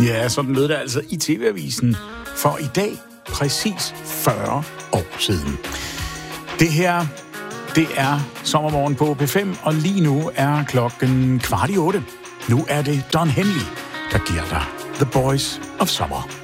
Ja, sådan lød det altså i TV-avisen for i dag præcis 40 år siden. Det her, det er Sommermorgen på P5, og lige nu er klokken 7:15. Nu er det Don Henley, der giver dig The Boys of Summer.